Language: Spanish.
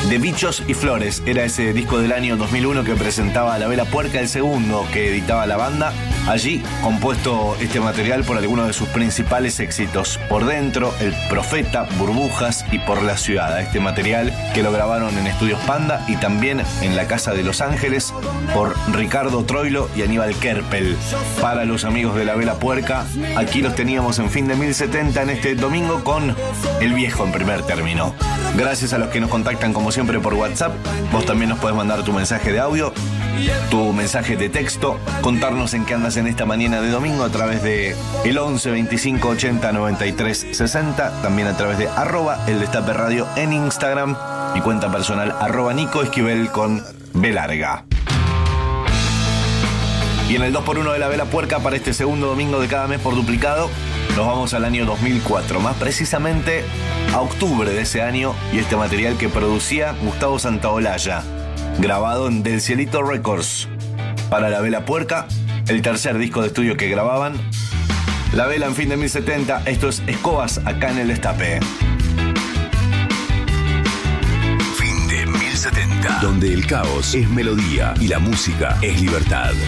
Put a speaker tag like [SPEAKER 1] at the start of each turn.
[SPEAKER 1] De Bichos y Flores era ese disco del año 2001 que presentaba a La Vela Puerca, el segundo que editaba la banda. Allí compuesto este material por algunos de sus principales éxitos: Por Dentro, El Profeta, Burbujas y Por la Ciudad. Este material que lo grabaron en Estudios Panda y también en la Casa de Los Ángeles por Ricardo Troilo y Aníbal Kerpel. Para los amigos de La Vela Puerca, aquí los teníamos en Fin de 1070 en este domingo con El Viejo en primer término. Gracias a los que nos contactan como siempre por WhatsApp. Vos también nos podés mandar tu mensaje de audio, tu mensaje de texto, contarnos en qué andas en esta mañana de domingo a través de el 11 25 80 93 60, también a través de @eldestape_radio en Instagram, mi cuenta personal @Nico Esquivel con B larga. Y en el 2x1 de La Vela Puerca para este segundo domingo de cada mes por duplicado, nos vamos al año 2004, más precisamente a octubre de ese año, y este material que producía Gustavo Santaolalla, grabado en Del Cielito Records. Para La Vela Puerca, el tercer disco de estudio que grababan. La Vela en Fin de 1070, esto es Escobas acá en el Destape.
[SPEAKER 2] Fin de 1070, donde el caos es melodía y la música es libertad.